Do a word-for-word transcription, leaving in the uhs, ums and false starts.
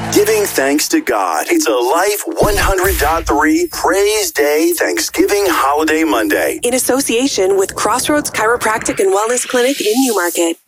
Giving thanks to God. It's a Life one hundred point three Praise Day Thanksgiving Holiday Monday. In association with Crossroads Chiropractic and Wellness Clinic in Newmarket.